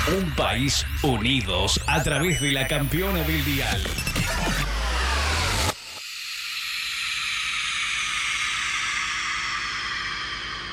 Un país unidos a través de la campeona del dial.